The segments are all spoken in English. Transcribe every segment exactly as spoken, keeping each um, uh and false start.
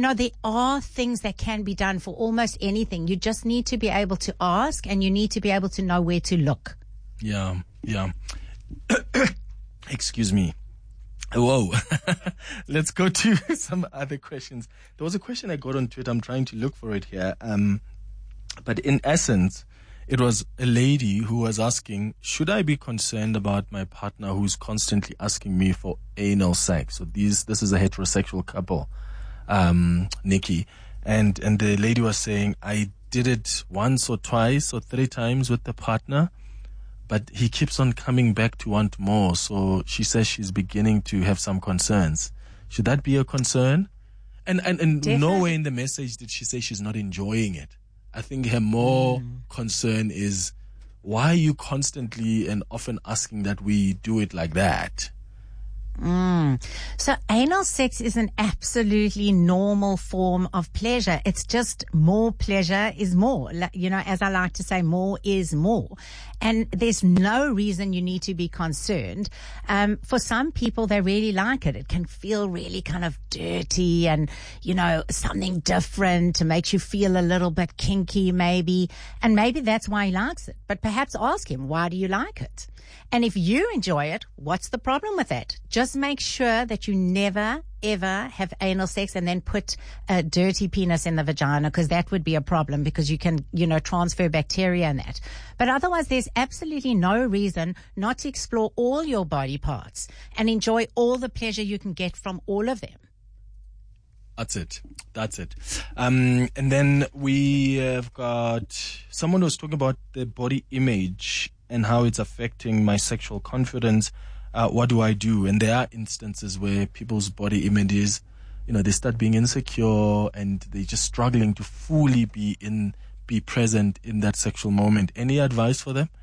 know, there are things that can be done for almost anything. You just need to be able to ask, and you need to be able to know where to look. Yeah, yeah. Excuse me. Whoa. Let's go to some other questions. There was a question I got on Twitter. I'm trying to look for it here. Um, but in essence, it was a lady who was asking, should I be concerned about my partner who's constantly asking me for anal sex? So these, this is a heterosexual couple, um, Nikki. And, and the lady was saying, I did it once or twice or three times with the partner, but he keeps on coming back to want more. So she says she's beginning to have some concerns. Should that be a concern? And, and, and nowhere in the message did she say she's not enjoying it. I think her more mm. concern is, why are you constantly and often asking that we do it like that? Mm. So anal sex is an absolutely normal form of pleasure. It's just more pleasure is more. You know, as I like to say, more is more. And there's no reason you need to be concerned. Um, for some people, they really like it. It can feel really kind of dirty and, you know, something different to make you feel a little bit kinky maybe. And maybe that's why he likes it. But perhaps ask him, why do you like it? And if you enjoy it, what's the problem with that? Just make sure that you never, ever have anal sex and then put a dirty penis in the vagina, because that would be a problem, because you can, you know, transfer bacteria and that. But otherwise, there's absolutely no reason not to explore all your body parts and enjoy all the pleasure you can get from all of them. That's it. That's it. Um, and then we have got someone who was talking about the body image and how it's affecting my sexual confidence. Uh, what do I do? And there are instances where people's body images, you know, they start being insecure and they're just struggling to fully be in, be present in that sexual moment. Any advice for them?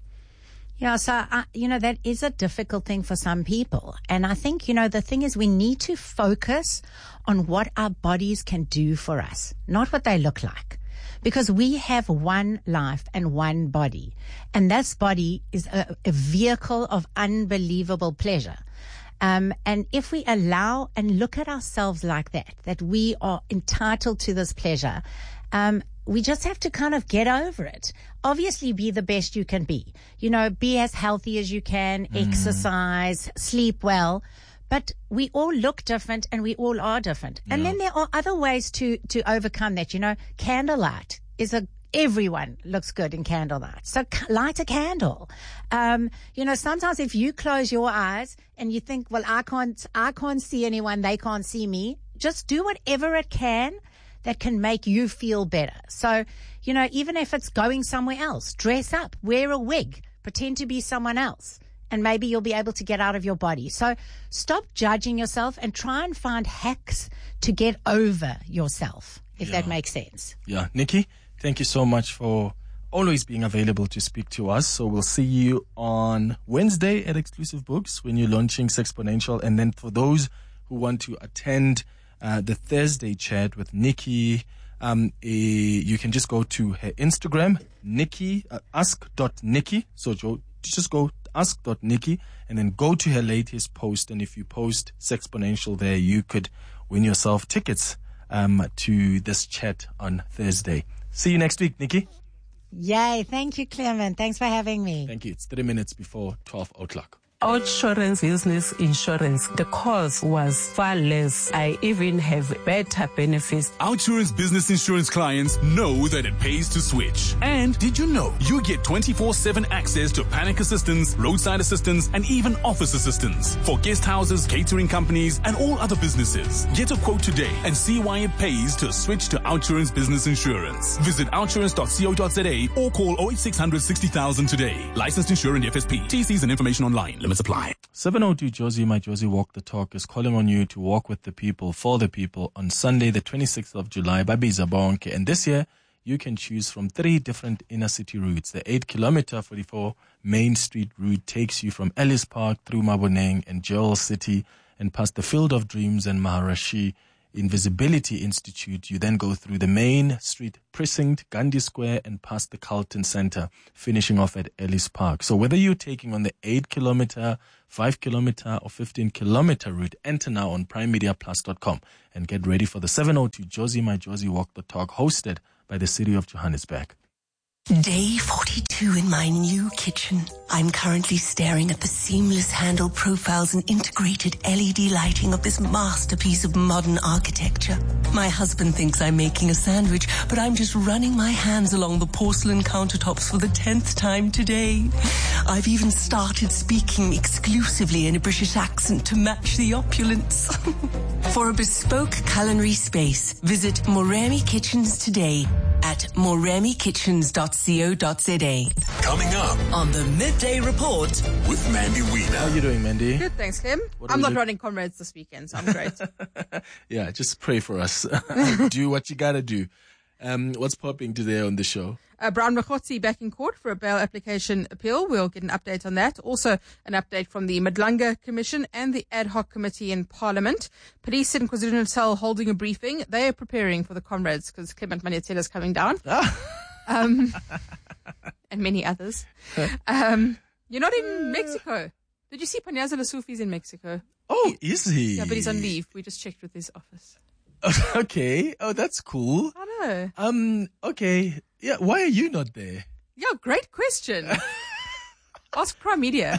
Yeah, so, uh, you know, that is a difficult thing for some people. And I think, you know, the thing is we need to focus on what our bodies can do for us, not what they look like. Because we have one life and one body. And this body is a, a vehicle of unbelievable pleasure. Um, and if we allow and look at ourselves like that, that we are entitled to this pleasure, um, we just have to kind of get over it. Obviously, be the best you can be. You know, be as healthy as you can, mm. exercise, sleep well. But we all look different and we all are different. Yeah. And then there are other ways to, to overcome that. You know, candlelight is a, everyone looks good in candlelight. So light a candle. Um, you know, sometimes if you close your eyes and you think, well, I can't, I can't see anyone, they can't see me. Just do whatever it can that can make you feel better. So, you know, even if it's going somewhere else, dress up, wear a wig, pretend to be someone else. And maybe you'll be able to get out of your body. So stop judging yourself and try and find hacks to get over yourself, if yeah. that makes sense. Yeah. Nikki, thank you so much for always being available to speak to us. So we'll see you on Wednesday at Exclusive Books when you're launching Sexponential. And then for those who want to attend uh, the Thursday chat with Nikki, um, uh, you can just go to her Instagram, Nikki, uh, ask dot nikki. So Joe, just go ask dot nikki and then go to her latest post. And if you post Sexponential there, you could win yourself tickets um, to this chat on Thursday. See you next week, Nikki. Yay. Thank you, Clement. Thanks for having me. Thank you. It's three minutes before twelve o'clock. Outsurance business insurance, the cost was far less. I even have better benefits. Outsurance business insurance clients know that it pays to switch. And did you know you get twenty-four seven access to panic assistance, roadside assistance, and even office assistance for guest houses, catering companies, and all other businesses. Get a quote today and see why it pays to switch to Outsurance business insurance. Visit outsurance dot co dot za or call oh eight six hundred sixty thousand today. Licensed insurance F S P. T Cs and information online. Limits apply. seven oh two Josie, my Josie Walk the Talk is calling on you to walk with the people, for the people on Sunday, the twenty-sixth of July, Babiza Bonke. And this year, you can choose from three different inner city routes. The eight kilometer forty-four Main Street route takes you from Ellis Park through Maboneng and Joel City and past the Field of Dreams and Maharashi Invisibility Institute. You then go through the main street precinct, Gandhi Square, and past the Carlton Center, finishing off at Ellis Park. So whether you're taking on the eight kilometer, five kilometer, or fifteen kilometer route, enter now on prime media plus dot com and get ready for the seven oh two Josie My Josie Walk the Talk, hosted by the City of Johannesburg. Day forty-two in my new kitchen. I'm currently staring at the seamless handle profiles and integrated L E D lighting of this masterpiece of modern architecture. My husband thinks I'm making a sandwich, but I'm just running my hands along the porcelain countertops for the tenth time today. I've even started speaking exclusively in a British accent to match the opulence. For a bespoke culinary space, visit Moremi Kitchens today at moremi kitchens dot co dot za. Coming up On the Midday Report with Mandy How are Wiener. you doing, Mandy? Good, thanks, Kim. What I'm was not it? running Comrades this weekend, so I'm great. Yeah, just pray for us. Do what you gotta do. Um, what's popping today on the show? Uh, Brown Mokgotsi back in court for a bail application appeal. We'll get an update on that. Also, an update from the Madlanga Commission and the Ad Hoc Committee in Parliament. Police in KwaZulu-Natal holding a briefing. They are preparing for the Comrades because Clement Manyathela is coming down. Um, and many others. Um, you're not in Mexico. Did you see Panyaza Lesufi's in Mexico? Oh, is he? Yeah, but he's on leave. We just checked with his office. Okay. Oh, that's cool. I know. Um, okay. Yeah, why are you not there? Yeah, great question. Ask Prime Media.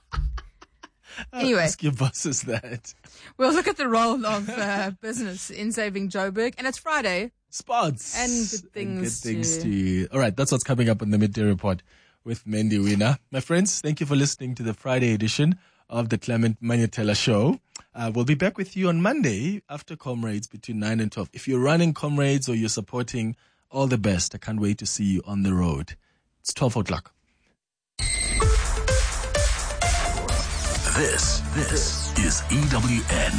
Anyway, Ask your bosses that. we'll look at the role of uh, business in saving Joburg. And it's Friday. Spots. And good things good things to- to you. All right, that's what's coming up on the Midday Report with Mandy Wiener. My friends, thank you for listening to the Friday edition of the Clement Manyathela Show. Uh, we'll be back with you on Monday after Comrades between nine and twelve. If you're running Comrades or you're supporting, all the best. I can't wait to see you on the road. It's twelve o'clock. This, this is E W N.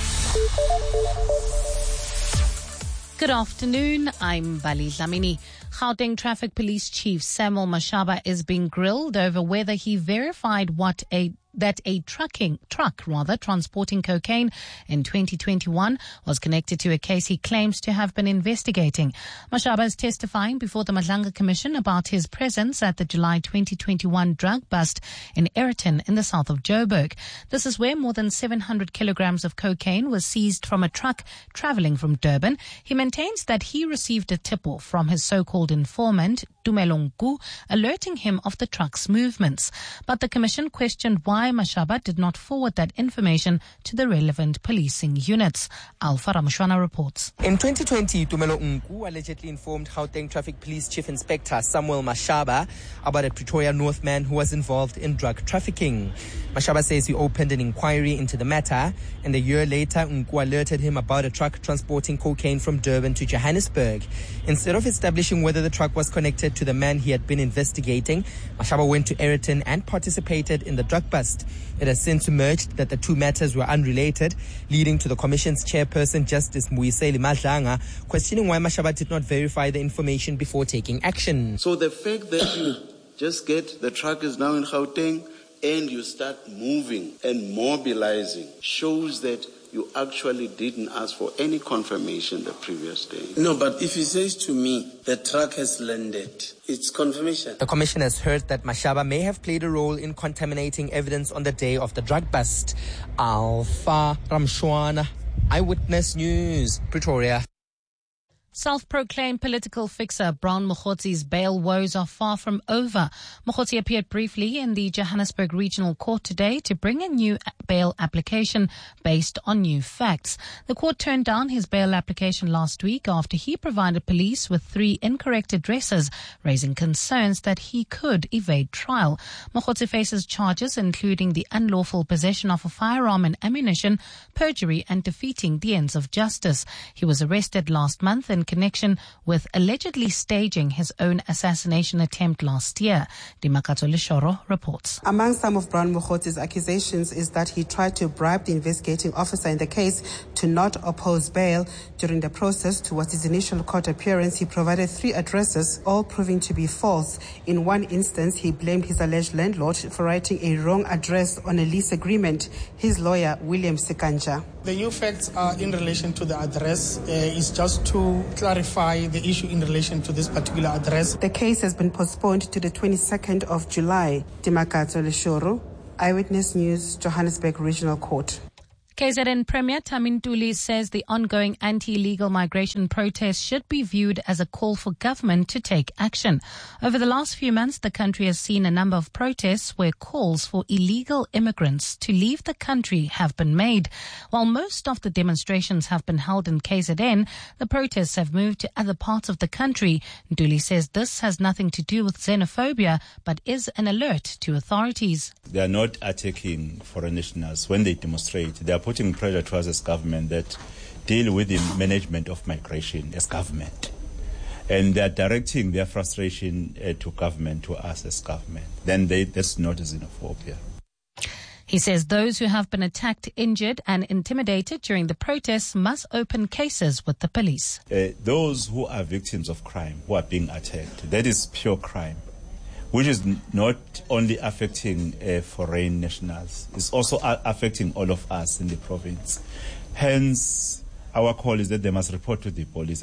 Good afternoon. I'm Bali Dlamini. Gauteng Traffic Police Chief Samuel Mashaba is being grilled over whether he verified what a that a trucking truck rather transporting cocaine in twenty twenty-one was connected to a case he claims to have been investigating. Mashaba is testifying before the Madlanga Commission about his presence at the July twenty twenty-one drug bust in Ayrton in the south of Joburg. This is where more than seven hundred kilograms of cocaine was seized from a truck traveling from Durban. He maintains that he received a tip-off from his so-called informant, Tumelongu, alerting him of the truck's movements. But the Commission questioned why Mashaba did not forward that information to the relevant policing units. Alpha Ramushwana reports. In twenty twenty, Tumelo Nku allegedly informed Gauteng Traffic Police Chief Inspector Samuel Mashaba about a Pretoria North man who was involved in drug trafficking. Mashaba says he opened an inquiry into the matter, and a year later, Nku alerted him about a truck transporting cocaine from Durban to Johannesburg. Instead of establishing whether the truck was connected to the man he had been investigating, Mashaba went to Ayrton and participated in the drug bust. It has since emerged that the two matters were unrelated, leading to the Commission's chairperson, Justice Muyiseli Madlanga, questioning why Mashaba did not verify the information before taking action. So the fact that you just get the truck is now in Gauteng and you start moving and mobilizing shows that you actually didn't ask for any confirmation the previous day. No, but if he says to me, the truck has landed, it's confirmation. The Commission has heard that Mashaba may have played a role in contaminating evidence on the day of the drug bust. Alpha Ramshwana, Eyewitness News, Pretoria. Self-proclaimed political fixer Brown Mokgotsi's bail woes are far from over. Mokgotsi appeared briefly in the Johannesburg Regional Court today to bring a new bail application based on new facts. The court turned down his bail application last week after he provided police with three incorrect addresses, raising concerns that he could evade trial. Mokgotsi faces charges including the unlawful possession of a firearm and ammunition, perjury and defeating the ends of justice. He was arrested last month in in connection with allegedly staging his own assassination attempt last year. Dimakato Leshoro reports. Among some of Brown Mokgotse's accusations is that he tried to bribe the investigating officer in the case to not oppose bail. During the process towards his initial court appearance, he provided three addresses, all proving to be false. In one instance, he blamed his alleged landlord for writing a wrong address on a lease agreement. His lawyer, William Sekanja. The new facts are in relation to the address. Uh, is just to clarify the issue in relation to this particular address. The case has been postponed to the twenty-second of July. Dimakato Leshoro, Eyewitness News, Johannesburg Regional Court. K Z N Premier Tamin Ntuli says the ongoing anti-illegal migration protests should be viewed as a call for government to take action. Over the last few months, the country has seen a number of protests where calls for illegal immigrants to leave the country have been made. While most of the demonstrations have been held in K Z N, the protests have moved to other parts of the country. Ntuli says this has nothing to do with xenophobia, but is an alert to authorities. They are not attacking foreign nationals when they demonstrate. They are putting pressure to us as government that deal with the management of migration as government. And they are directing their frustration uh, to government, to us as government. Then they, that's not xenophobia. He says those who have been attacked, injured and intimidated during the protests must open cases with the police. Uh, those who are victims of crime, who are being attacked, that is pure crime, which is not only affecting uh, foreign nationals, it's also a- affecting all of us in the province. Hence, our call is that they must report to the police.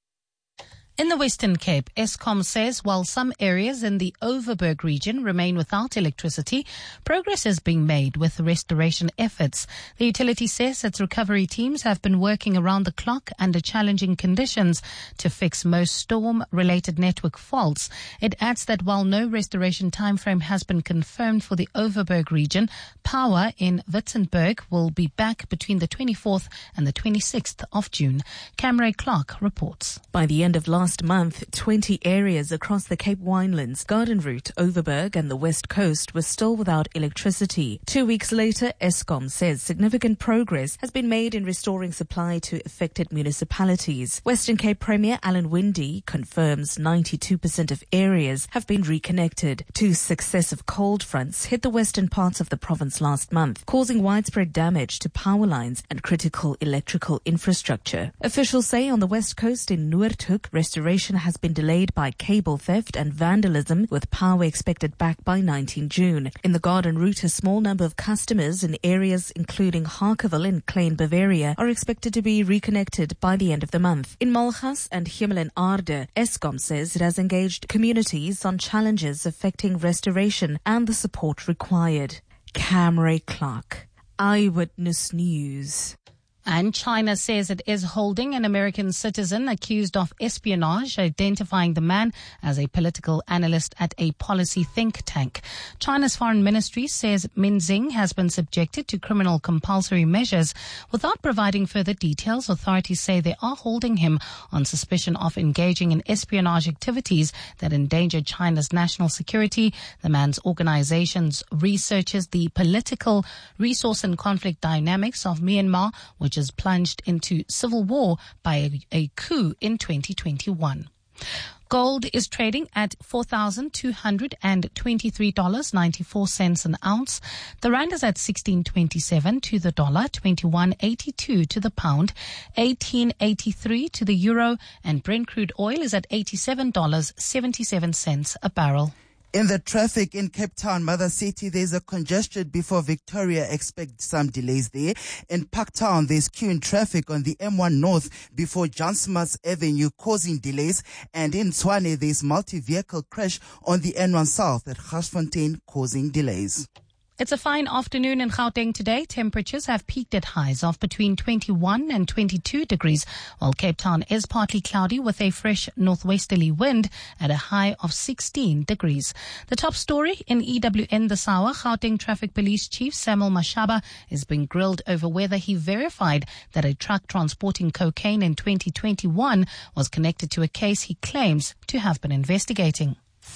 In the Western Cape, Eskom says while some areas in the Overberg region remain without electricity, progress is being made with restoration efforts. The utility says its recovery teams have been working around the clock under challenging conditions to fix most storm-related network faults. It adds that while no restoration timeframe has been confirmed for the Overberg region, power in Witzenberg will be back between the twenty-fourth and the twenty-sixth of June. Camray Clark reports. By the end of last month, twenty areas across the Cape Winelands, Garden Route, Overberg and the West Coast were still without electricity. Two weeks later, Eskom says significant progress has been made in restoring supply to affected municipalities. Western Cape Premier Alan Winde confirms ninety-two percent of areas have been reconnected. Two successive cold fronts hit the western parts of the province last month, causing widespread damage to power lines and critical electrical infrastructure. Officials say on the West Coast in Noordhoek, restoration has been delayed by cable theft and vandalism, with power expected back by nineteenth June. In the Garden Route, a small number of customers in areas including Harkerville and Klein Bavaria are expected to be reconnected by the end of the month. In Malgas and Himmel en Aarde, Eskom says it has engaged communities on challenges affecting restoration and the support required. Camray Clark, Eyewitness News. And China says it is holding an American citizen accused of espionage, identifying the man as a political analyst at a policy think tank. China's foreign ministry says Min Xing has been subjected to criminal compulsory measures. Without providing further details, authorities say they are holding him on suspicion of engaging in espionage activities that endanger China's national security. The man's organization researches the political, resource and conflict dynamics of Myanmar, which is plunged into civil war by a, a coup in twenty twenty-one. Gold is trading at four thousand two hundred twenty-three dollars and ninety-four cents an ounce. The rand is at sixteen twenty-seven to the dollar, twenty-one eighty-two to the pound, eighteen eighty-three to the euro, and Brent crude oil is at eighty-seven dollars and seventy-seven cents a barrel. In the traffic in Cape Town, Mother City, there's a congestion before Victoria. Expect some delays there. In Parktown, there's queue in traffic on the M one North before John Smuts Avenue, causing delays. And in Tshwane, there's multi-vehicle crash on the N one South at Garsfontein, causing delays. It's a fine afternoon in Gauteng today. Temperatures have peaked at highs of between twenty-one and twenty-two degrees, while Cape Town is partly cloudy with a fresh northwesterly wind at a high of sixteen degrees. The top story in E W N this hour, Gauteng Traffic Police Chief Samuel Mashaba is being grilled over whether he verified that a truck transporting cocaine in twenty twenty-one was connected to a case he claims to have been investigating.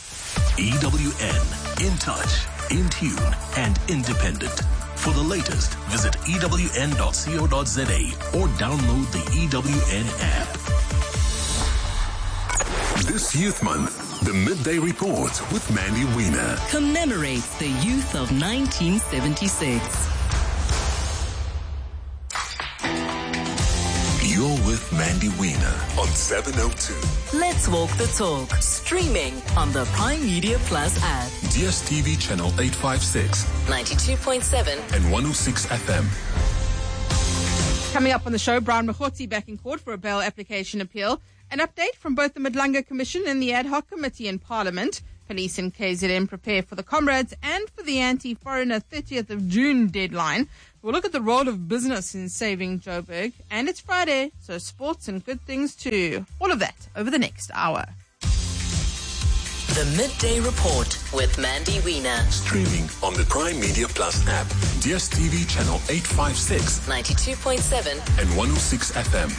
E W N, in touch, in tune, and independent. For the latest, visit E W N dot co dot za or download the E W N app. This Youth Month, the Midday Report with Mandy Wiener commemorates the youth of nineteen seventy-six. You're with Mandy Wiener on seven oh two. Let's walk the talk. Streaming on the Prime Media Plus app. D S T V channel eight fifty-six, ninety-two point seven and one oh six F M. Coming up on the show, Brown Mokgotsi back in court for a bail application appeal. An update from both the Madlanga Commission and the Ad Hoc Committee in Parliament. Police in K Z N prepare for the Comrades and for the anti-foreigner thirtieth of June deadline. We'll look at the role of business in saving Joburg. And it's Friday, so sports and good things too. All of that over the next hour. The Midday Report with Mandy Wiener. Streaming on the Prime Media Plus app, D S T V channel eight fifty-six, ninety-two point seven, and one oh six F M.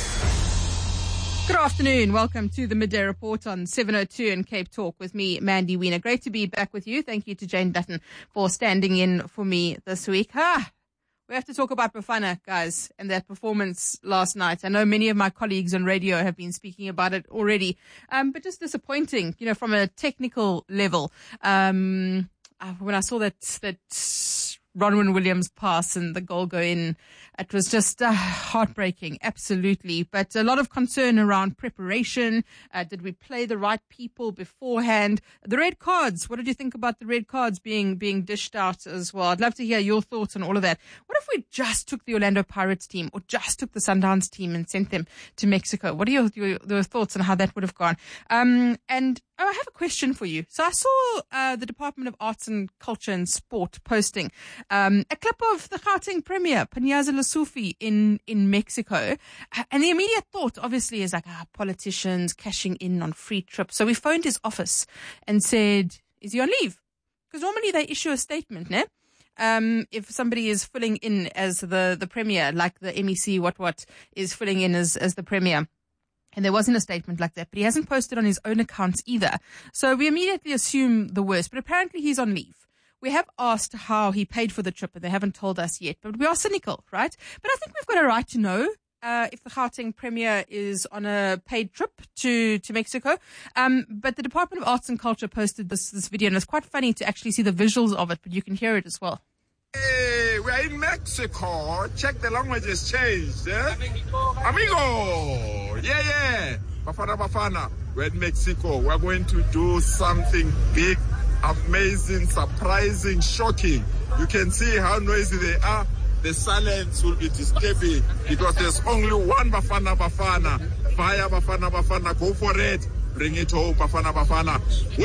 Good afternoon. Welcome to the Midday Report on seven oh two and Cape Talk with me, Mandy Wiener. Great to be back with you. Thank you to Jane Dutton for standing in for me this week. Ah, we have to talk about Bafana, guys, and that performance last night. I know many of my colleagues on radio have been speaking about it already, um, but just disappointing, you know, from a technical level. Um, when I saw that, that Ronwen Williams pass and the goal go in, it was just uh, heartbreaking, absolutely. But a lot of concern around preparation. Uh, did we play the right people beforehand? The red cards, what did you think about the red cards being being dished out as well? I'd love to hear your thoughts on all of that. What if we just took the Orlando Pirates team or just took the Sundowns team and sent them to Mexico? What are your, your, your thoughts on how that would have gone? Um, and oh, I have a question for you. So I saw uh, the Department of Arts and Culture and Sport posting um, a clip of the Gauteng Premier, Panyaza Lesufi, in, in Mexico. And the immediate thought, obviously, is like, ah, politicians cashing in on free trips. So we phoned his office and said, is he on leave? Because normally they issue a statement, ne? Um, if somebody is filling in as the, the Premier, like the M E C, what, what, is filling in as, as the Premier. And there wasn't a statement like that, but he hasn't posted on his own accounts either. So we immediately assume the worst, but apparently he's on leave. We have asked how he paid for the trip, and they haven't told us yet, but we are cynical, right? But I think we've got a right to know uh, if the Gauteng Premier is on a paid trip to, to Mexico. Um, but the Department of Arts and Culture posted this, this video, and it's quite funny to actually see the visuals of it, but you can hear it as well. Hey, we're in Mexico. Check the language has changed. Eh? Amigo. Yeah, yeah. Bafana, Bafana. We're in Mexico. We're going to do something big, amazing, surprising, shocking. You can see how noisy they are. The silence will be disturbing because there's only one Bafana, Bafana. Fire, Bafana, Bafana. Go for it. Bring it home, Bafana, Bafana.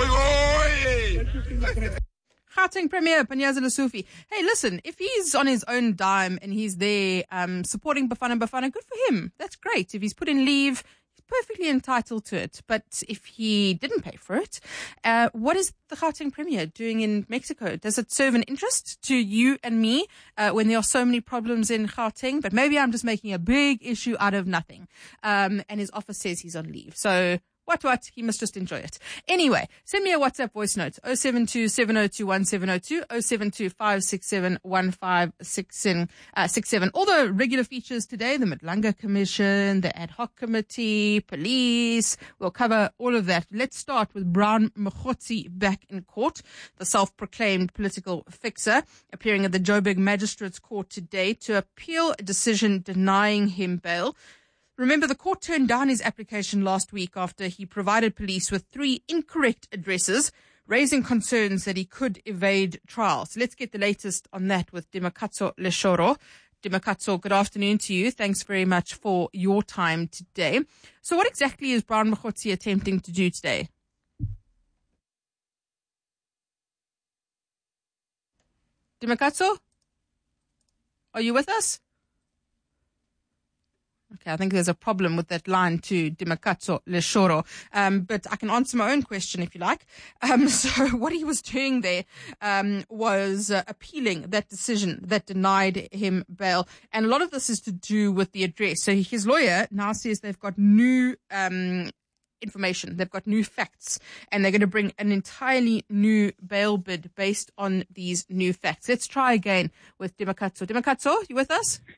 Oi, oi. Gauteng Premier Panyaza Lesufi. Hey, listen, if he's on his own dime and he's there um, supporting Bafana Bafana, good for him. That's great. If he's put in leave, he's perfectly entitled to it. But if he didn't pay for it, uh, what is the Gauteng Premier doing in Mexico? Does it serve an interest to you and me uh, when there are so many problems in Gauteng? But maybe I'm just making a big issue out of nothing. Um, and his office says he's on leave. So What, what? He must just enjoy it. Anyway, send me a WhatsApp voice note. oh seven two, seven oh two, one seven oh two, oh seven two, five six seven, one five six seven. All the regular features today, the Madlanga Commission, the Ad Hoc Committee, police. We'll cover all of that. Let's start with Brown Mokgotsi back in court, the self-proclaimed political fixer, appearing at the Joburg Magistrates Court today to appeal a decision denying him bail. Remember, the court turned down his application last week after he provided police with three incorrect addresses, raising concerns that he could evade trial. So let's get the latest on that with Dimakatso Leshoro. Dimakatso, good afternoon to you. Thanks very much for your time today. So what exactly is Brown Mokgotsi attempting to do today? Dimakatso? Are you with us? Okay, I think there's a problem with that line to Dimakatso Leshoro. Um, but I can answer my own question if you like. Um, so what he was doing there um, was uh, appealing that decision that denied him bail. And a lot of this is to do with the address. So his lawyer now says they've got new um, information. They've got new facts. And they're going to bring an entirely new bail bid based on these new facts. Let's try again with Dimakatso. Dimakatso, you with us?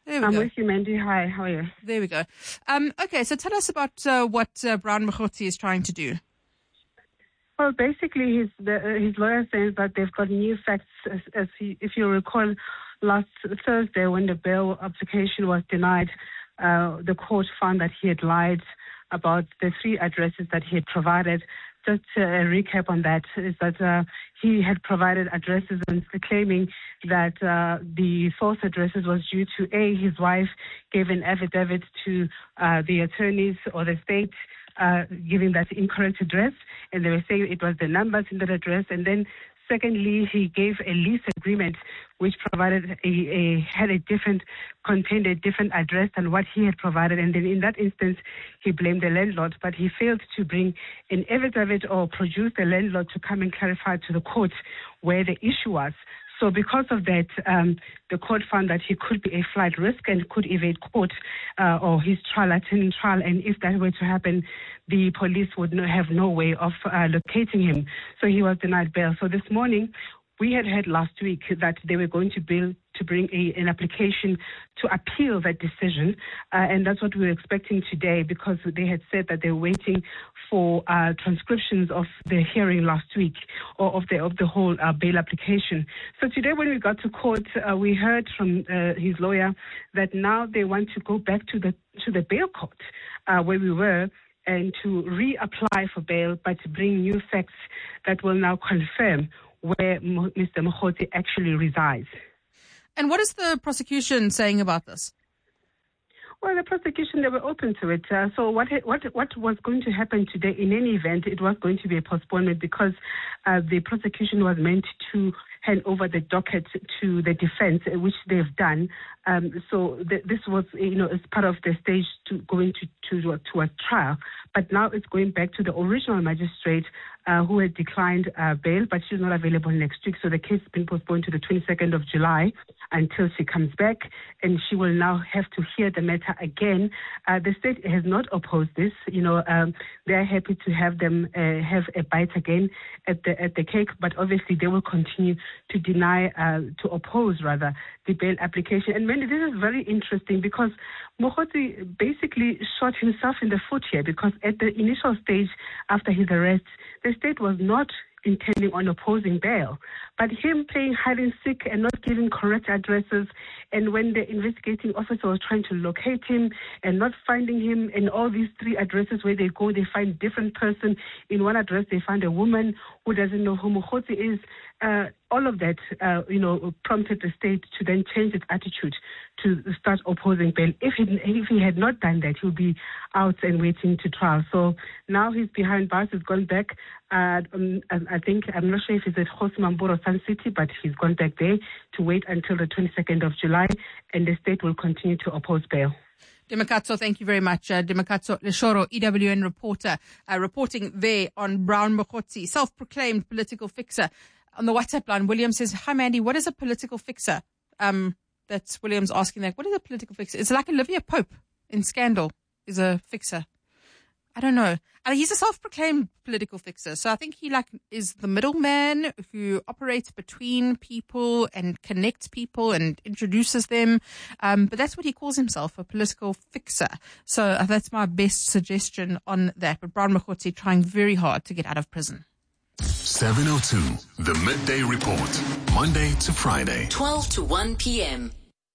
There we I'm go. with you, Mandy. Hi, how are you? There we go. Um, okay, so tell us about uh, what uh, Brown Mokgotsi is trying to do. Well, basically, his the, uh, his lawyer says that they've got new facts. As, as he, if you recall, last Thursday when the bail application was denied, uh, the court found that he had lied about the three addresses that he had provided. Just a recap on that is that uh, he had provided addresses and claiming that uh, the false addresses was due to A, his wife gave an affidavit to uh, the attorneys or the state uh, giving that incorrect address, and they were saying it was the numbers in that address, and then secondly, he gave a lease agreement which provided a, a had a different, contained a different address than what he had provided. And then in that instance, he blamed the landlord, but he failed to bring an affidavit or produce the landlord to come and clarify to the court where the issue was. So because of that, um, the court found that he could be a flight risk and could evade court uh, or his trial, attending trial. And if that were to happen, the police would no, have no way of uh, locating him. So he was denied bail. So this morning, we had heard last week that they were going to bill to bring a, an application to appeal that decision. Uh, and that's what we were expecting today, because they had said that they were waiting for uh, transcriptions of the hearing last week or of the of the whole uh, bail application. So today when we got to court, uh, we heard from uh, his lawyer that now they want to go back to the to the bail court uh, where we were, and to reapply for bail, but to bring new facts that will now confirm where Mister Mokgotsi actually resides. And what is the prosecution saying about this? Well, the prosecution, they were open to it. Uh, so what what what was going to happen today, in any event, it was going to be a postponement because uh, the prosecution was meant to hand over the docket to the defense, which they've done. Um, so th- this was, you know, as part of the stage to going to, to, to a trial. But now it's going back to the original magistrate uh, who had declined uh, bail, but she's not available next week. So the case has been postponed to the twenty-second of July until she comes back, and she will now have to hear the matter again. Uh, the state has not opposed this. You know, um, they're happy to have them uh, have a bite again at the at the cake, but obviously they will continue to deny, uh, to oppose rather, the bail application. And Mandy, this is very interesting because Mokgotsi basically shot himself in the foot here, because at the initial stage after his arrest, the state was not intending on opposing bail, but him playing hide and seek and not giving correct addresses, and when the investigating officer was trying to locate him and not finding him in all these three addresses where they go, they find different person. In one address, they find a woman who doesn't know who Mokgotsi is. Uh, all of that, uh, you know, prompted the state to then change its attitude to start opposing bail. If he, if he had not done that, he would be out and waiting to trial. So now he's behind bars. He's gone back. Uh, um, I think, I'm not sure if he's at Khosimamburo or Sun City, but he's gone back there to wait until the twenty-second of July, and the state will continue to oppose bail. Dimakatso, thank you very much. Uh, Dimakatso Leshoro, E W N reporter, uh, reporting there on Brown Mokgotsi, self-proclaimed political fixer. On the WhatsApp line, William says, hi, Mandy, what is a political fixer? Um, that's William's asking that. What is a political fixer? It's like Olivia Pope in Scandal is a fixer. I don't know. Uh, he's a self-proclaimed political fixer. So I think he like is the middleman who operates between people and connects people and introduces them. Um, but that's what he calls himself, a political fixer. So uh, that's my best suggestion on that. But Brown Mokgotsi trying very hard to get out of prison. seven oh two, the Midday Report, Monday to Friday. twelve to one p.m.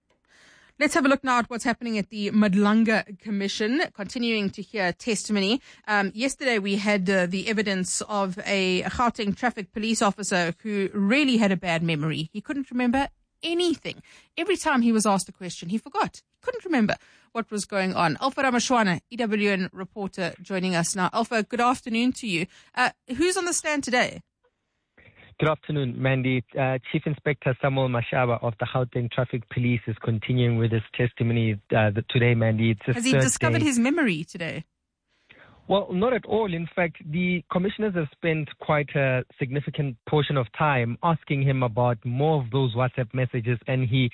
Let's have a look now at what's happening at the Madlanga Commission, continuing to hear testimony. Um, yesterday we had uh, the evidence of a Gauteng traffic police officer who really had a bad memory. He couldn't remember anything. Every time he was asked a question, he forgot. He couldn't remember what was going on. Alpha Ramashwana, E W N reporter, joining us now. Alpha, good afternoon to you. Uh, who's on the stand today? Good afternoon, Mandy. Uh, Chief Inspector Samuel Mashaba of the Gauteng Traffic Police is continuing with his testimony uh, the, today, Mandy. It's Has he discovered day. his memory today? Well, not at all. In fact, the commissioners have spent quite a significant portion of time asking him about more of those WhatsApp messages, and he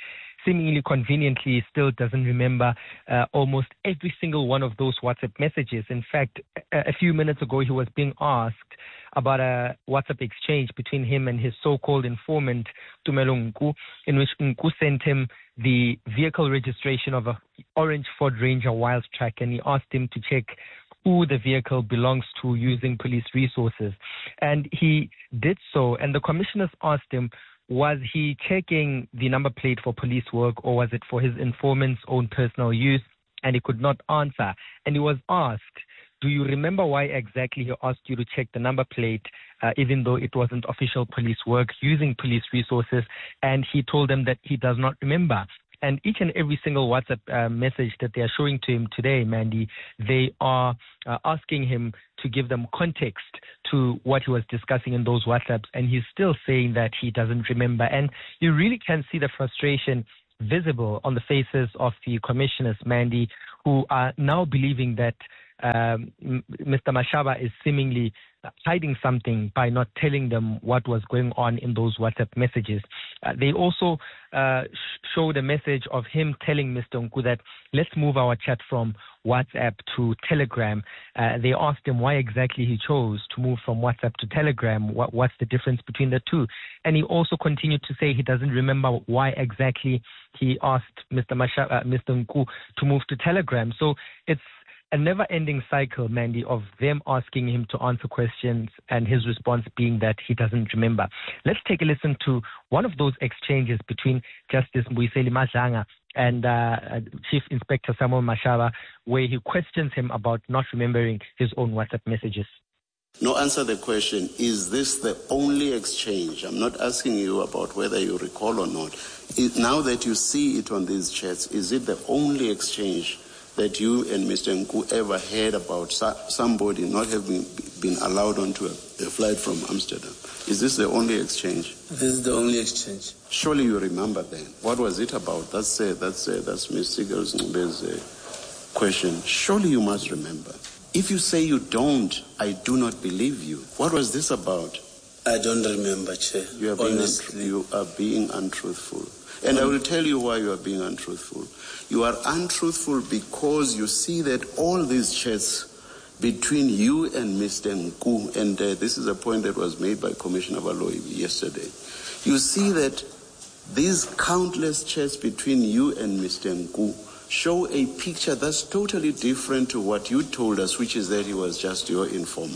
seemingly conveniently still doesn't remember uh, almost every single one of those WhatsApp messages. In fact, a, a few minutes ago, he was being asked about a WhatsApp exchange between him and his so-called informant, Tumelo Nku, in which Nku sent him the vehicle registration of a orange Ford Ranger Wildtrak, and he asked him to check who the vehicle belongs to using police resources. And he did so, and the commissioners asked him, was he checking the number plate for police work or was it for his informant's own personal use? And he could not answer. And he was asked, do you remember why exactly he asked you to check the number plate, uh, even though it wasn't official police work using police resources? And he told them that he does not remember. And each and every single WhatsApp uh, message that they are showing to him today, Mandy, they are uh, asking him to give them context to what he was discussing in those WhatsApps. And he's still saying that he doesn't remember. And you really can see the frustration visible on the faces of the commissioners, Mandy, who are now believing that um, Mister Mashaba is seemingly hiding something by not telling them what was going on in those WhatsApp messages. Uh, they also uh, sh- showed a message of him telling Mister Nku that let's move our chat from WhatsApp to Telegram. Uh, they asked him why exactly he chose to move from WhatsApp to Telegram. What, what's the difference between the two? And he also continued to say he doesn't remember why exactly he asked Mister Mashaba, uh, Mister Nku to move to Telegram. So it's a never-ending cycle, Mandy, of them asking him to answer questions and his response being that he doesn't remember. Let's take a listen to one of those exchanges between Justice Mbuyiseni Madlanga and uh, Chief Inspector Samuel Mashaba, where he questions him about not remembering his own WhatsApp messages. No, answer the question, is this the only exchange? I'm not asking you about whether you recall or not. It, now that you see it on these chats, is it the only exchange that you and Mister Nku ever heard about so- somebody not having been allowed onto a, a flight from Amsterdam? Is this the only exchange? This is the only exchange. Surely you remember then. What was it about? That's uh, that's uh, that's Miz Sigels Ngbe's uh, question. Surely you must remember. If you say you don't, I do not believe you. What was this about? I don't remember, Chair. You are being, honestly. un- you are being untruthful. And I will tell you why you are being untruthful. You are untruthful because you see that all these chats between you and Mister Nku, and uh, this is a point that was made by Commissioner Baloyi yesterday, you see that these countless chats between you and Mister Nku show a picture that's totally different to what you told us, which is that he was just your informer.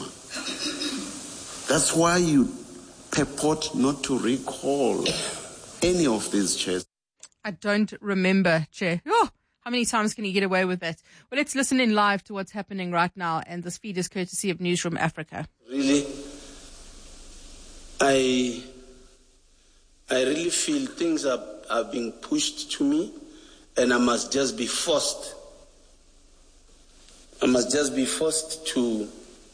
That's why you purport not to recall any of these chats. I don't remember, Chair. Oh, how many times can you get away with that? Well, let's listen in live to what's happening right now, and this feed is courtesy of Newsroom Africa. Really, I, I really feel things are, are being pushed to me, and I must just be forced. I must just be forced to,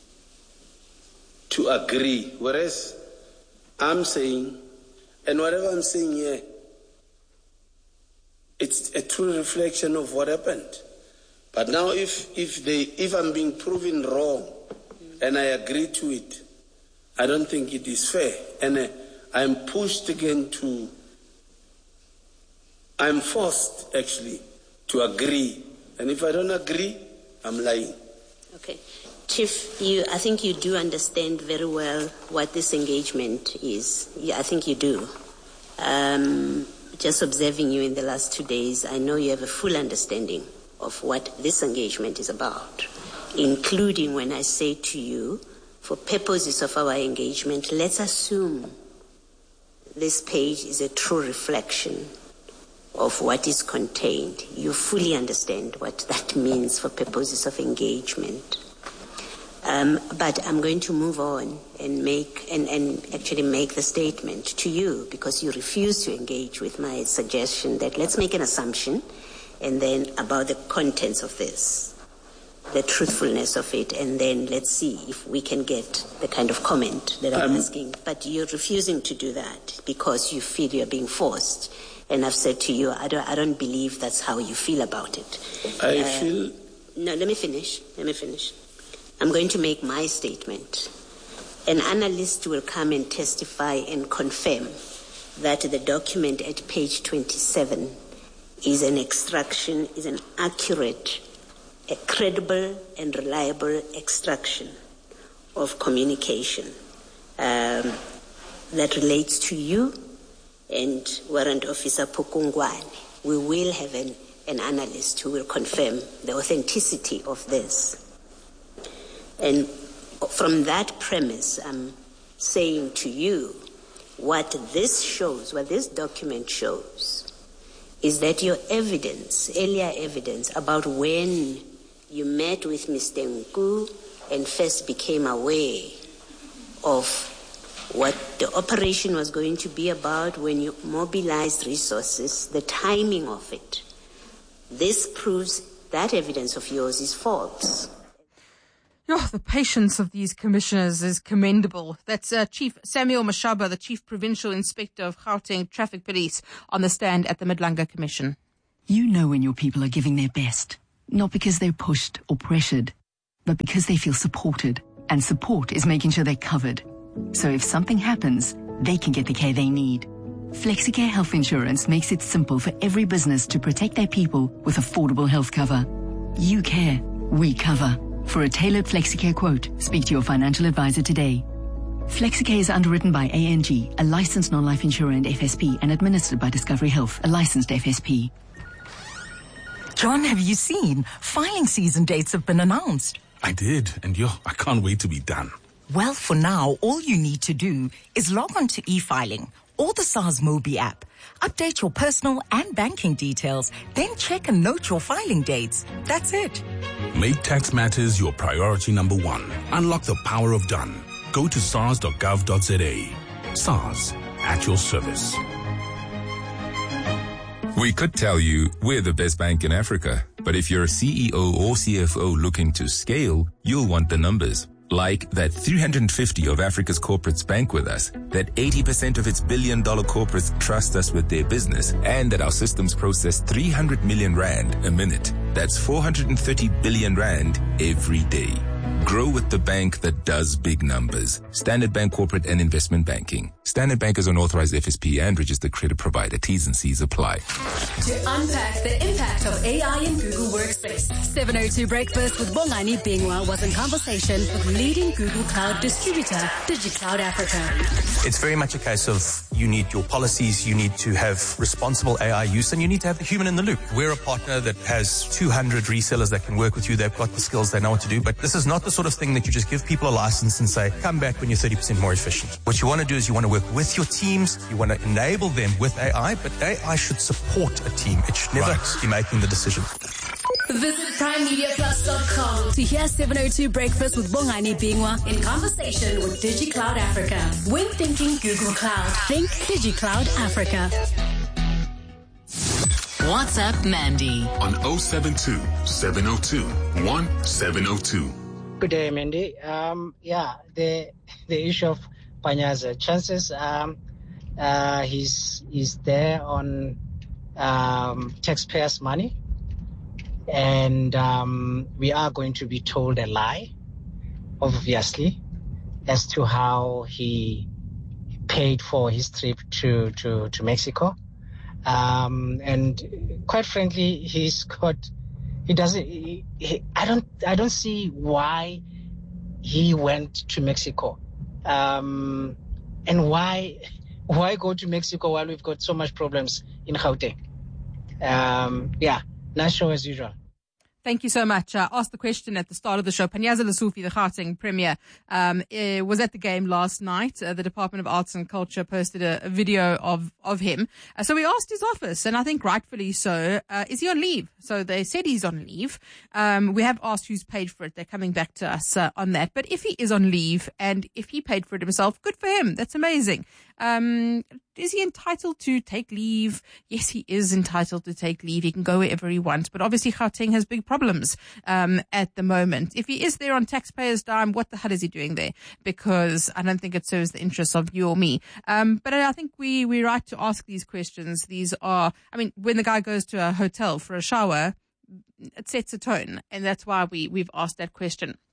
to agree. Whereas I'm saying, and whatever I'm saying here, it's a true reflection of what happened. But now if if they if I'm being proven wrong and I agree to it, I don't think it is fair. And uh, I'm pushed again to, I'm forced actually to agree. And if I don't agree, I'm lying. Okay. Chief, you, I think you do understand very well what this engagement is. Yeah, I think you do. Um, just observing you in the last two days, I know you have a full understanding of what this engagement is about, including when I say to you, for purposes of our engagement, let's assume this page is a true reflection of what is contained. You fully understand what that means for purposes of engagement. Um, but I'm going to move on and make and, and actually make the statement to you because you refuse to engage with my suggestion that let's make an assumption and then about the contents of this, the truthfulness of it, and then let's see if we can get the kind of comment that I'm um, asking. But you're refusing to do that because you feel you're being forced. And I've said to you, I don't, I don't believe that's how you feel about it. I uh, feel... No, let me finish. Let me finish. I'm going to make my statement. An analyst will come and testify and confirm that the document at page twenty-seven is an extraction, is an accurate, a credible and reliable extraction of communication um, that relates to you and Warrant Officer Pukungwane. We will have an, an analyst who will confirm the authenticity of this. And from that premise, I'm saying to you, what this shows, what this document shows, is that your evidence, earlier evidence about when you met with Mister Nku and first became aware of what the operation was going to be about, when you mobilized resources, the timing of it. This proves that evidence of yours is false. Oh, the patience of these commissioners is commendable. That's uh, Chief Samuel Mashaba, the Chief Provincial Inspector of Gauteng Traffic Police, on the stand at the Madlanga Commission. You know when your people are giving their best, not because they're pushed or pressured, but because they feel supported. And support is making sure they're covered. So if something happens, they can get the care they need. Flexicare Health Insurance makes it simple for every business to protect their people with affordable health cover. You care, we cover. For a tailored Flexicare quote, speak to your financial advisor today. Flexicare is underwritten by A N G, a licensed non-life insurer and F S P, and administered by Discovery Health, a licensed F S P. John, have you seen? Filing season dates have been announced. I did, and yo, I can't wait to be done. Well, for now, all you need to do is log on to e-filing or the SARS Mobi app. Update your personal and banking details, then check and note your filing dates. That's it. Make tax matters your priority number one. Unlock the power of done. Go to sars dot gov dot z a. SARS, at your service. We could tell you we're the best bank in Africa, but if you're a C E O or C F O looking to scale, you'll want the numbers. Like that three hundred fifty of Africa's corporates bank with us, that eighty percent of its billion dollar corporates trust us with their business, and that our systems process three hundred million rand a minute. That's four hundred thirty billion rand every day. Grow with the bank that does big numbers. Standard Bank Corporate and Investment Banking. Standard Bank is an authorized F S P and registered credit provider. T's and C's apply. To unpack the impact of A I in Google Workspace, seven oh two Breakfast with Bongani Bingwa was in conversation with leading Google Cloud distributor, DigiCloud Africa. It's very much a case of you need your policies, you need to have responsible A I use, and you need to have the human in the loop. We're a partner that has two hundred resellers that can work with you. They've got the skills, they know what to do, but this is not the sort of thing that you just give people a license and say, come back when you're thirty percent more efficient. What you want to do is you want to work with your teams, you want to enable them with A I, but A I should support a team. It should never right. be making the decision. Visit prime media plus dot com to hear seven oh two Breakfast with Bongani Bingwa in conversation with DigiCloud Africa. When thinking Google Cloud, think DigiCloud Africa. WhatsApp Mandy on oh seven two, seven oh two, one seven oh two. Good day, Mandy. Um, yeah, the the issue of Panyaza, chances um, uh, he's he's there on um, taxpayers' money, and um, we are going to be told a lie, obviously, as to how he paid for his trip to to to Mexico. Um, and quite frankly, he's got, he doesn't, he, he, I don't, I don't see why he went to Mexico. Um, and why, why go to Mexico while we've got so much problems in Gauteng? Um, yeah, nice show as usual. Thank you so much. I asked the question at the start of the show. Panyaza Lesufi, the Gauteng Premier, um, uh, was at the game last night. Uh, the Department of Arts and Culture posted a, a video of, of him. Uh, so we asked his office, and I think rightfully so, uh, is he on leave? So they said he's on leave. Um, we have asked who's paid for it. They're coming back to us uh, on that. But if he is on leave, and if he paid for it himself, good for him. That's amazing. Um, is he entitled to take leave? Yes, he is entitled to take leave. He can go wherever he wants. But obviously, Gauteng has big problems um, at the moment. If he is there on taxpayers' dime, what the hell is he doing there? Because I don't think it serves the interests of you or me. Um, but I think we, we're right to ask these questions. These are, I mean, when the guy goes to a hotel for a shower, it sets a tone. And that's why we, we've asked that question.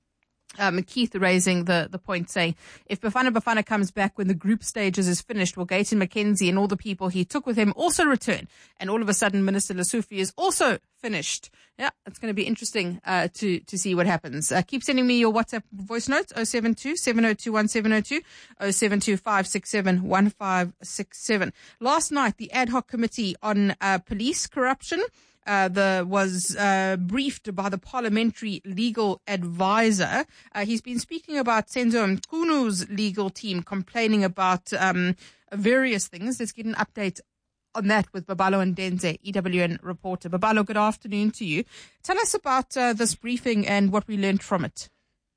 Um, Keith raising the, the point saying, if Bafana Bafana comes back when the group stages is finished, will Gayton McKenzie and all the people he took with him also return? And all of a sudden, Minister Lesufi is also finished. Yeah, it's going to be interesting uh, to to see what happens. Uh, keep sending me your WhatsApp voice notes, oh seven two, seven oh two, one seven oh two, oh seven two, five six seven, one five six seven. Last night, the ad hoc committee on uh, police corruption Uh, the was uh, briefed by the parliamentary legal advisor. Uh, he's been speaking about Senzo Mkunu's legal team complaining about um, various things. Let's get an update on that with Babalo Ndenze, E W N reporter. Babalo, good afternoon to you. Tell us about uh, this briefing and what we learned from it.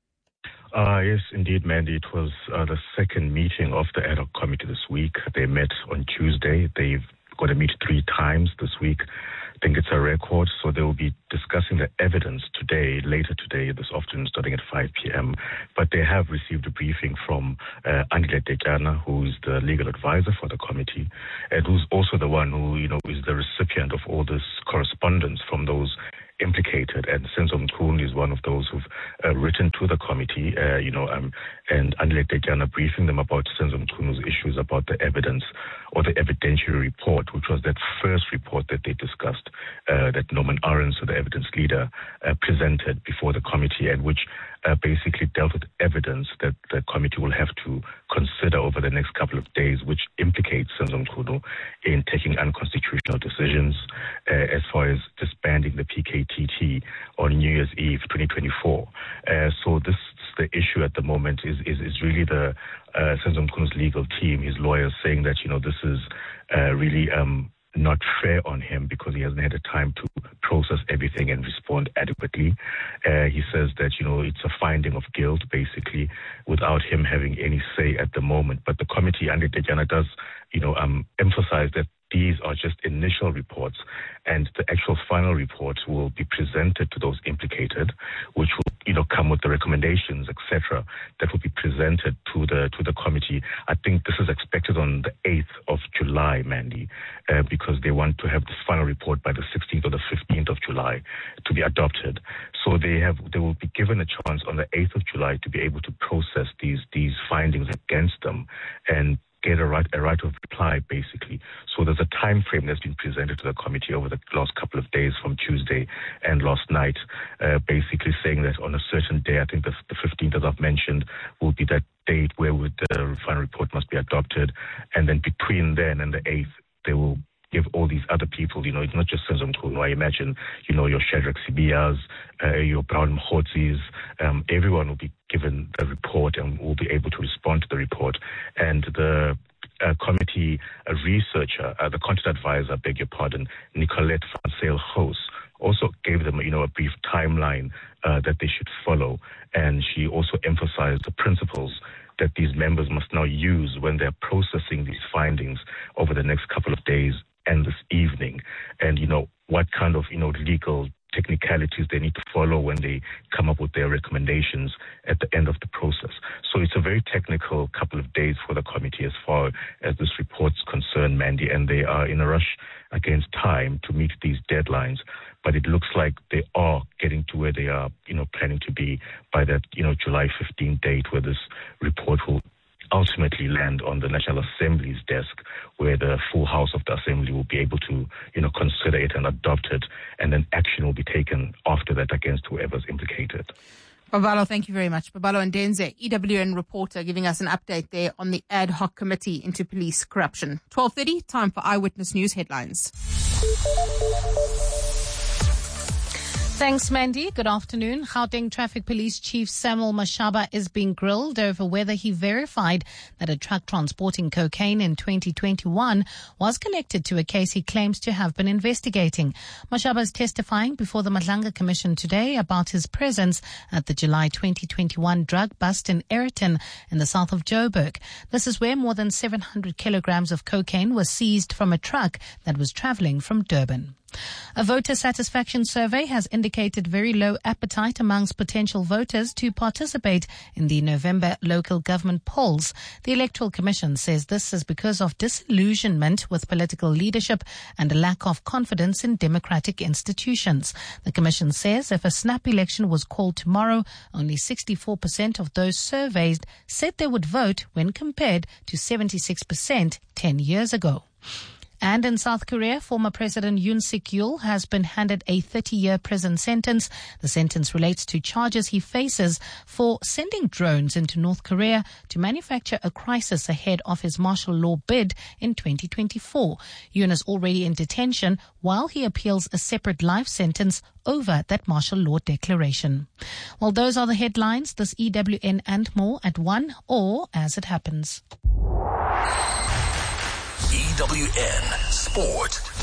Uh, yes, indeed, Mandy. It was uh, the second meeting of the ad hoc committee this week. They met on Tuesday. They've got to meet three times this week. I think it's a record, so they will be discussing the evidence today, later today, this afternoon, starting at five p.m. But they have received a briefing from uh, Andile Tetyana, who is the legal advisor for the committee, and who's also the one who, you know, is the recipient of all this correspondence from those implicated. And Senzo Mkunu is one of those who've uh, written to the committee, uh, you know, um, and Andile Tetyana briefing them about Senzo Mkunu's issues about the evidence or the evidentiary report, which was that first report that they discussed, uh, that Norman Arons, the evidence leader, uh, presented before the committee, and which uh, basically dealt with evidence that the committee will have to consider over the next couple of days, which implicates Senzo Mkunu in taking unconstitutional decisions uh, as far as disbanding the P K T T on New Year's Eve twenty twenty-four. Uh, so this the issue at the moment is is, is really the uh, Senzo Mkunu's legal team, his lawyers, saying that, you know, this is uh, really um, not fair on him because he hasn't had the time to process everything and respond adequately. Uh, he says that, you know, it's a finding of guilt, basically, without him having any say at the moment. But the committee, Andile Tetyana, does, you know, um, emphasize that these are just initial reports, and the actual final report will be presented to those implicated, which will, you know, come with the recommendations, et cetera, that will be presented to the to the committee. I think this is expected on the eighth of July, Mandy, uh, because they want to have this final report by the sixteenth or the fifteenth of July to be adopted. So they have they will be given a chance on the eighth of July to be able to process these these findings against them and get a right a right of reply, basically. So there's a time frame that's been presented to the committee over the last couple of days, from Tuesday and last night, uh, basically saying that on a certain day, I think the, the fifteenth, as I've mentioned, will be that date where would the final report must be adopted, and then between then and the eighth, they will give all these other people, you know, it's not just Senzo Mkunu. I imagine, you know, your Shadrack Sibiyas, uh, your Brown Mkhotsis, um, everyone will be given the report and will be able to respond to the report. And the uh, committee uh, researcher, uh, the content advisor, beg your pardon, Nicolette van Zyl-Goos, also gave them, you know, a brief timeline uh, that they should follow. And she also emphasized the principles that these members must now use when they're processing these findings over the next couple of days and this evening, and, you know, what kind of, you know, legal technicalities they need to follow when they come up with their recommendations at the end of the process. So it's a very technical couple of days for the committee as far as this report's concerned, Mandy, and they are in a rush against time to meet these deadlines. But it looks like they are getting to where they are, you know, planning to be by that, you know, July fifteenth date, where this report will ultimately land on the National Assembly's desk, where the full House of the Assembly will be able to, you know, consider it and adopt it, and then action will be taken after that against whoever's implicated. Babalo, thank you very much. Babalo Ndenze, E W N reporter, giving us an update there on the ad hoc committee into police corruption. twelve thirty, time for Eyewitness News headlines. Thanks, Mandy. Good afternoon. Gauteng Traffic Police Chief Samuel Mashaba is being grilled over whether he verified that a truck transporting cocaine in twenty twenty-one was connected to a case he claims to have been investigating. Mashaba is testifying before the Madlanga Commission today about his presence at the July twenty twenty-one drug bust in Ayrton in the south of Joburg. This is where more than seven hundred kilograms of cocaine was seized from a truck that was traveling from Durban. A voter satisfaction survey has indicated very low appetite amongst potential voters to participate in the November local government polls. The Electoral Commission says this is because of disillusionment with political leadership and a lack of confidence in democratic institutions. The Commission says if a snap election was called tomorrow, only sixty-four percent of those surveyed said they would vote when compared to seventy-six percent ten years ago. And in South Korea, former President Yoon Suk-yeol has been handed a thirty-year prison sentence. The sentence relates to charges he faces for sending drones into North Korea to manufacture a crisis ahead of his martial law bid in twenty twenty-four. Yoon is already in detention while he appeals a separate life sentence over that martial law declaration. Well, those are the headlines. This E W N and more at one or as it happens. E W N Sport.